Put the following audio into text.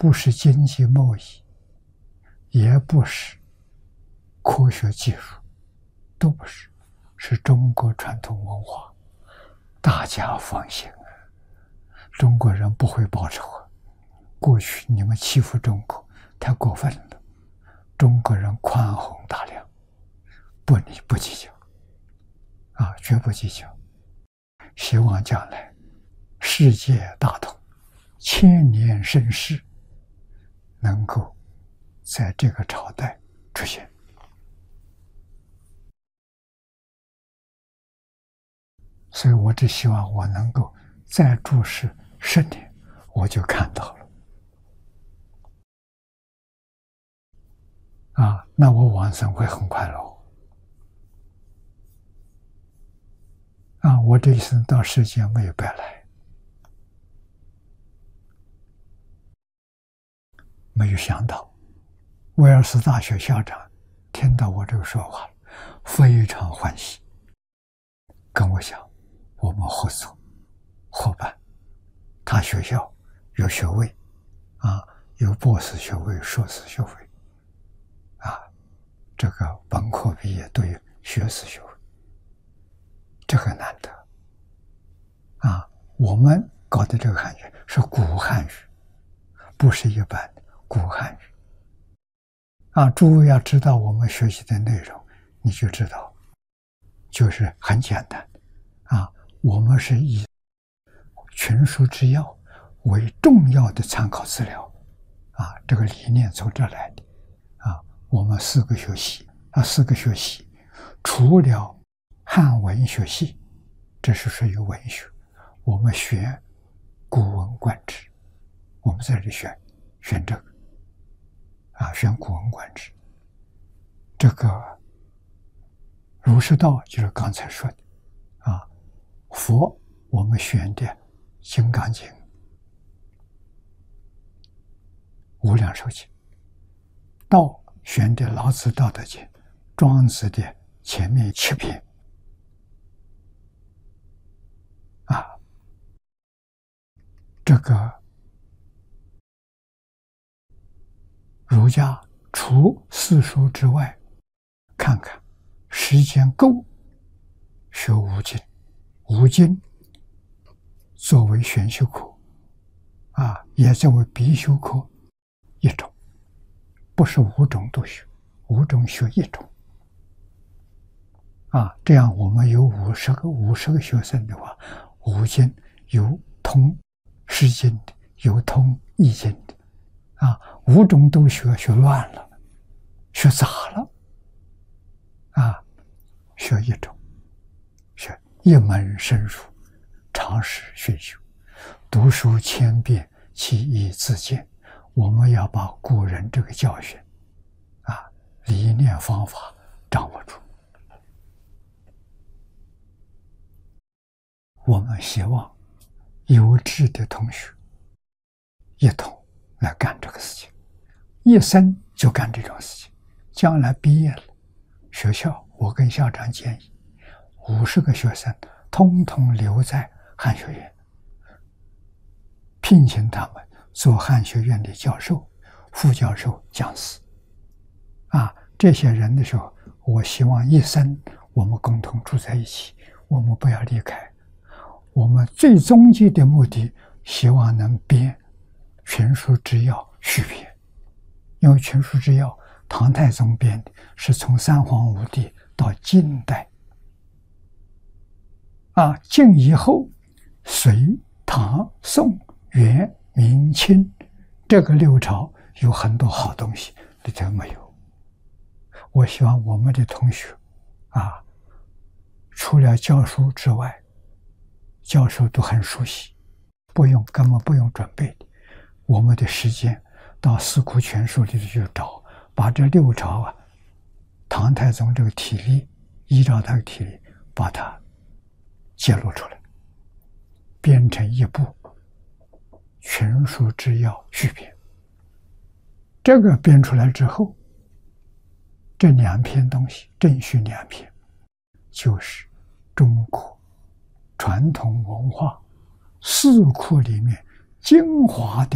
不是经济贸易，也不是科学技术，都不是，是中国传统文化。大家放心啊，中国人不会报仇啊。过去你们欺负中国太过分了，中国人宽宏大量，不计较啊，绝不计较。希望将来世界大同，千年盛世能够在这个朝代出现。所以我只希望我能够再注视10年，我就看到了。那我往生会很快乐。我这一生到世间没有白来，没有想到威尔斯大学校长听到我这个说话，非常欢喜，跟我讲我们合作伙伴。他学校有学位有博士学位、硕士学位这个本科毕业都有学士学位，这个难得我们搞的这个汉语是古汉语，不是一般的古汉语诸位要知道我们学习的内容，你就知道，就是很简单我们是以群书之要为重要的参考资料这个理念从这来的我们4个学系除了汉文学系，这是属于文学，我们学古文观止，我们这里选这个选古文观止。这个儒释道就是刚才说的佛我们选的《金刚经》、《无量寿经》，道选的《老子道德经》、《庄子》的前面7篇这个儒家除4书之外，看看时间够学五经。五经作为选修课也作为必修课一种，不是5种都学，5种学1种这样我们有50个学生的话，五经有通释经的，有通易经的5种都学乱了，学杂了学1种，学一门深入，常识熏修，读书千遍，其义自见。我们要把古人这个教训理念方法掌握住。我们希望有志的同学一同来干这个事情，一生就干这种事情。将来毕业了，学校我跟校长建议50个学生通通留在汉学院，聘请他们做汉学院的教授、副教授、讲师这些人的时候，我希望一生我们共同住在一起，我们不要离开。我们最终极的目的，希望能编群书之要续编，因为群书之要唐太宗编的，是从三皇五帝到近代晋以后，隋、唐、宋、元、明、清这个6朝有很多好东西，里头没有。我希望我们的同学除了教书之外，教授都很熟悉，根本不用准备的。我们的时间到四库全书里去找，把这6朝唐太宗这个体例，依照他的体例把它揭露出来，编成一部群书之要续编。这个编出来之后，这2篇东西，正序2篇，就是中国传统文化4库里面精华的